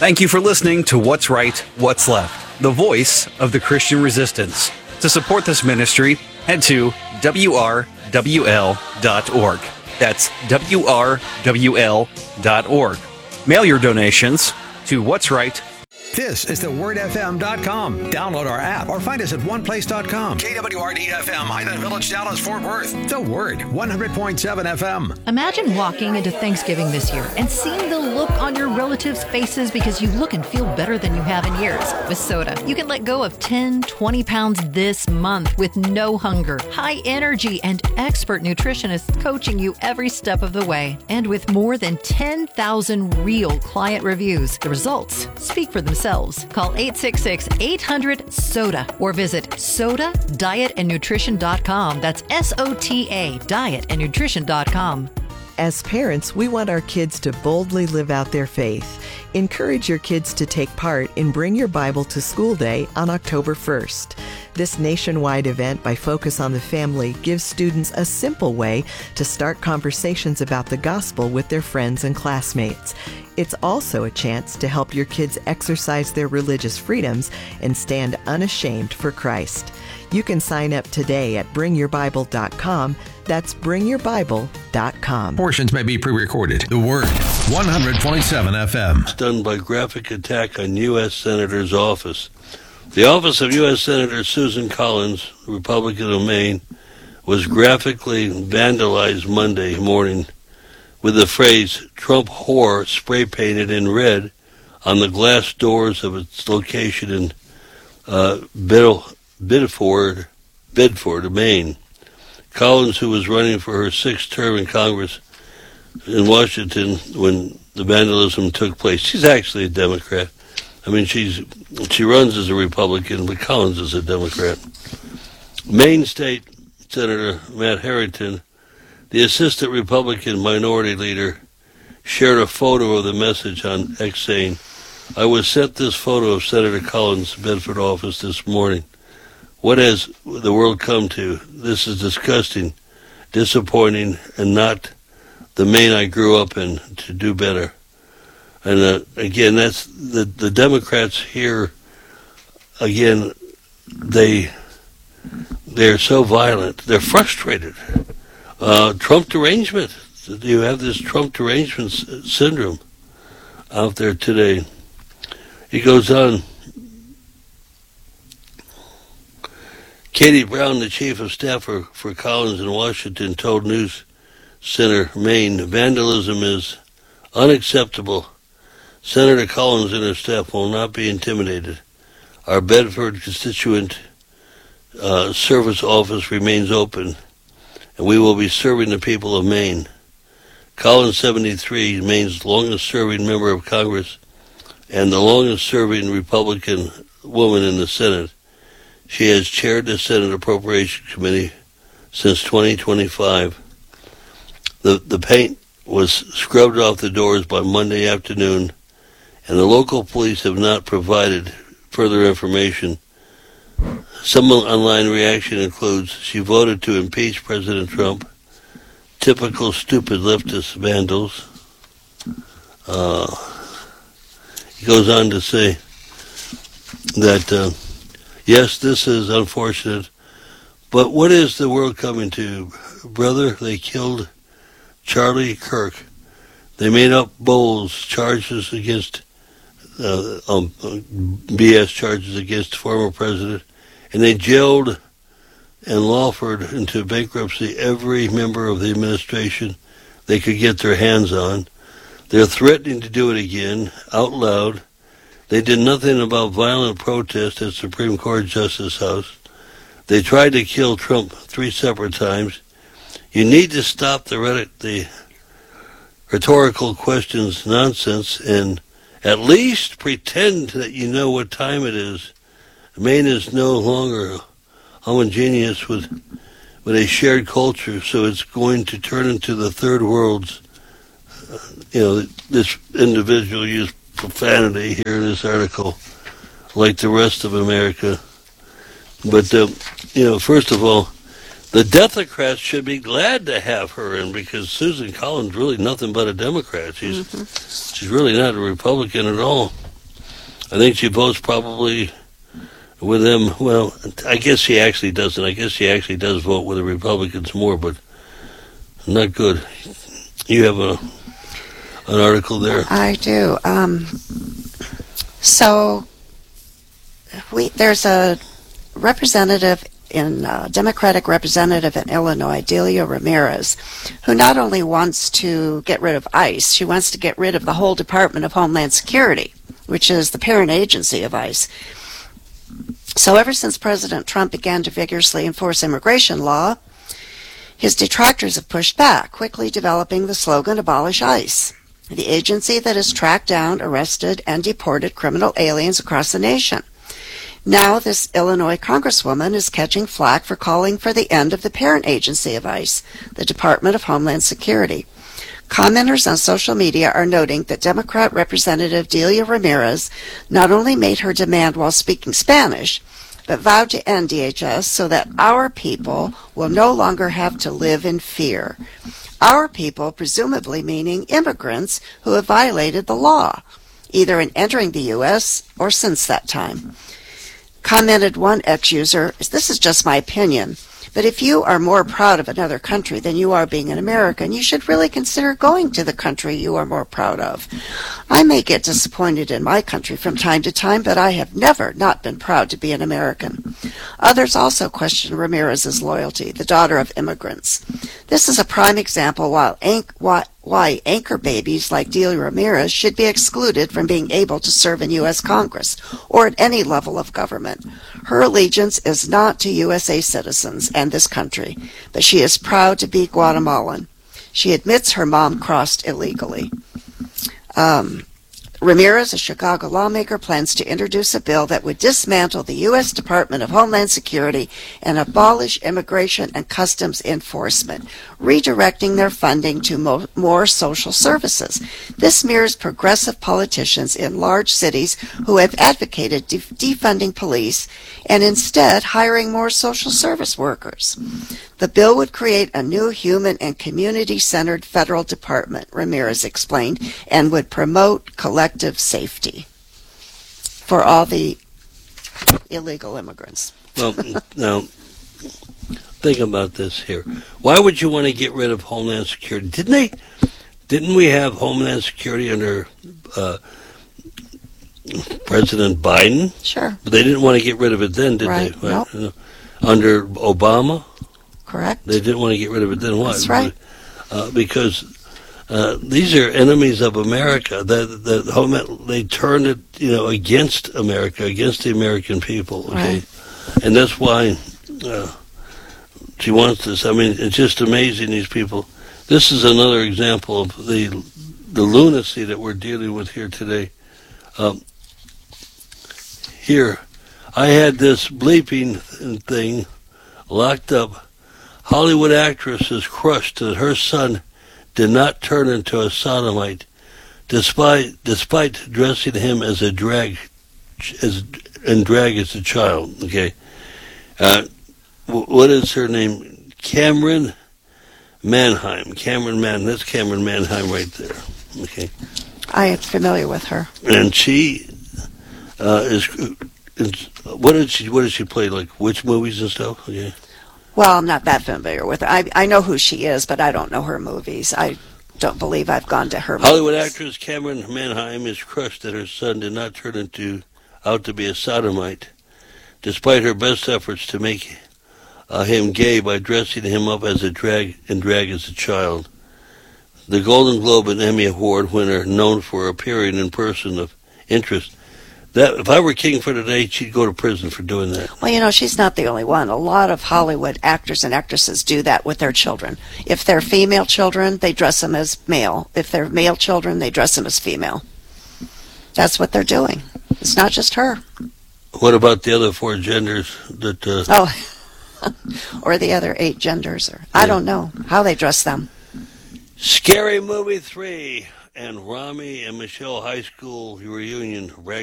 Thank you for listening to What's Right, What's Left, the voice of the Christian resistance. To support this ministry, head to WRWL.org. That's WRWL.org. Mail your donations to What's Right. This is thewordfm.com. Download our app or find us at oneplace.com. KWRD-FM, Highland Village, Dallas, Fort Worth. The Word, 100.7 FM. Imagine walking into Thanksgiving this year and seeing the look on your relatives' faces because you look and feel better than you have in years. With Soda, you can let go of 10, 20 pounds this month with no hunger, high energy, and expert nutritionists coaching you every step of the way. And with more than 10,000 real client reviews, the results speak for themselves. Call 866-800-SODA or visit sodadietandnutrition.com. That's SOTA, dietandnutrition.com. As parents, we want our kids to boldly live out their faith. Encourage your kids to take part in Bring Your Bible to School Day on October 1st. This nationwide event by Focus on the Family gives students a simple way to start conversations about the gospel with their friends and classmates. It's also a chance to help your kids exercise their religious freedoms and stand unashamed for Christ. You can sign up today at bringyourbible.com. That's bringyourbible.com. Portions may be pre-recorded. The Word, 100.7 FM. Stunned by graphic attack on U.S. Senator's office. The office of U.S. Senator Susan Collins, Republican of Maine, was graphically vandalized Monday morning with the phrase Trump whore spray painted in red on the glass doors of its location in Biddeford, Maine. Collins, who was running for her sixth term in Congress in Washington when the vandalism took place, she's actually a Democrat. I mean, she runs as a Republican, but Collins is a Democrat. Maine State Senator Matt Harrington, the assistant Republican minority leader, shared a photo of the message on X saying, "I was sent this photo of Senator Collins' Bedford office this morning. What has the world come to? This is disgusting, disappointing, and not the Maine I grew up in. To do better." And again, that's the Democrats here. Again, they're so violent. They're frustrated. Trump derangement. You have this Trump derangement syndrome out there today. He goes on. Katie Brown, the chief of staff for Collins in Washington, told News Center, Maine, vandalism is unacceptable. Senator Collins and her staff will not be intimidated. Our Bedford constituent service office remains open, and we will be serving the people of Maine. Collins, 73, Maine's longest-serving member of Congress and the longest-serving Republican woman in the Senate. She has chaired the Senate Appropriations Committee since 2025. The paint was scrubbed off the doors by Monday afternoon, and the local police have not provided further information. Some online reaction includes, she voted to impeach President Trump, typical stupid leftist vandals. He goes on to say that, yes, this is unfortunate, but what is the world coming to? Brother, they killed Charlie Kirk. They made up Bowles charges against BS charges against the former president, and they jailed and Lawford into bankruptcy every member of the administration they could get their hands on. They're threatening to do it again, out loud. They did nothing about violent protest at Supreme Court Justice House. They tried to kill Trump 3 separate times. You need to stop the rhetorical questions nonsense and at least pretend that you know what time it is. Maine is no longer homogeneous with a shared culture, so it's going to turn into the third world's. This individual used profanity here in this article, like the rest of America. But, first of all, the Democrats should be glad to have her in, because Susan Collins really nothing but a Democrat. She's really not a Republican at all. I think she votes probably with them. Well, I guess she actually doesn't. I guess she actually does vote with the Republicans more, but not good. You have an article there. I do. So there's a representative Democratic representative in Illinois, Delia Ramirez, who not only wants to get rid of ICE, she wants to get rid of the whole Department of Homeland Security, which is the parent agency of ICE. So ever since President Trump began to vigorously enforce immigration law, his detractors have pushed back, quickly developing the slogan, "Abolish ICE," the agency that has tracked down, arrested, and deported criminal aliens across the nation. Now this Illinois congresswoman is catching flack for calling for the end of the parent agency of ICE, the Department of Homeland Security. Commenters on social media are noting that Democrat Representative Delia Ramirez not only made her demand while speaking Spanish, but vowed to end DHS so that our people will no longer have to live in fear. Our people, presumably meaning immigrants who have violated the law, either in entering the U.S. or since that time. Commented one ex-user, "This is just my opinion, but if you are more proud of another country than you are being an American, you should really consider going to the country you are more proud of. I may get disappointed in my country from time to time, but I have never not been proud to be an American." Others also question Ramirez's loyalty, the daughter of immigrants. This is a prime example why anchor babies like Delia Ramirez should be excluded from being able to serve in U.S. Congress or at any level of government. Her allegiance is not to USA citizens and this country, but she is proud to be Guatemalan. She admits her mom crossed illegally. Ramirez, a Chicago lawmaker, plans to introduce a bill that would dismantle the U.S. Department of Homeland Security and abolish immigration and customs enforcement, redirecting their funding to more social services. This mirrors progressive politicians in large cities who have advocated defunding police and instead hiring more social service workers. The bill would create a new human and community-centered federal department, Ramirez explained, and would promote collective safety for all the illegal immigrants. Well, now, think about this here. Why would you want to get rid of Homeland Security? Didn't we have Homeland Security under President Biden? Sure. But they didn't want to get rid of it then, did Right. they? Nope. Under Obama? Correct. They didn't want to get rid of it then. Why? That's right. Because these are enemies of America. They turn it, against America, against the American people. Okay, Right. And that's why she wants this. I mean, it's just amazing. These people. This is another example of the lunacy that we're dealing with here today. Here, I had this bleeping thing locked up. Hollywood actress is crushed that her son did not turn into a sodomite, despite dressing him as a drag as a child. Okay, what is her name? Cameron Manheim. That's Cameron Manheim right there. Okay, I am familiar with her. and she is. What did she play? Like which movies and stuff? Okay. Well, I'm not that familiar with her. I know who she is, but I don't know her movies. I don't believe I've gone to her Hollywood movies. actress Cameron Manheim is crushed that her son did not turn out to be a sodomite, despite her best efforts to make him gay by dressing him up as a drag as a child. The Golden Globe and Emmy Award winner, known for appearing in person of interest. That if I were king for today, she'd go to prison for doing that. Well, she's not the only one. A lot of Hollywood actors and actresses do that with their children. If they're female children, they dress them as male. If they're male children, they dress them as female. That's what they're doing. It's not just her. What about the other four genders that? Or the other 8 genders. I don't know how they dress them. Scary Movie 3 and Rami and Michelle High School reunion.